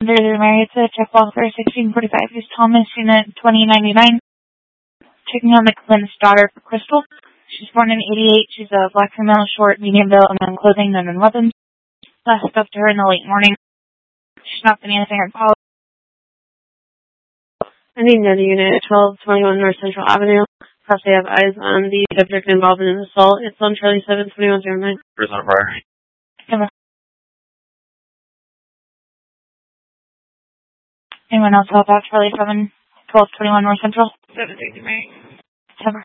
There's Mary. It's a check Walker 1645. Who's Thomas, unit 2099. Checking on the Clint's daughter, Crystal. She's born in 88. She's a black female, short, medium build, and clothing, none in weapons. Last spoke to her in the late morning. She's not been anything or call. I need another unit at 1221 North Central Avenue. Plus, they have eyes on the subject involved in an assault. It's on Charlie 72109. Prison fire. Anyone else help out Charlie 7, 1221 North Central? 763.